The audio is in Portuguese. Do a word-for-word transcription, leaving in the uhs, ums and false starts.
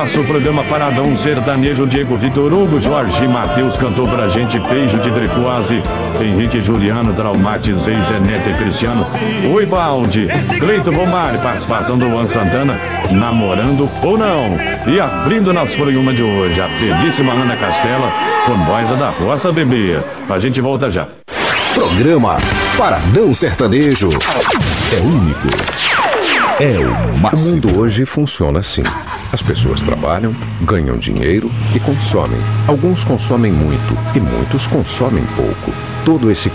nosso programa Paradão Sertanejo. Diego Vitor Hugo, Jorge Matheus cantou pra gente, Peixe de Drecoase, Henrique Juliano, Traumatizei, Zé Neto e Cristiano. Oi, Balde, Cleito Romário, participação do Juan Santana, Namorando ou Não. E abrindo nosso programa de hoje, a belíssima Ana Castela, com Voz da Roça Bebê. A gente volta já. Programa Paradão Sertanejo. É único. É o máximo. O mundo hoje funciona assim. As pessoas trabalham, ganham dinheiro e consomem. Alguns consomem muito e muitos consomem pouco. Todo esse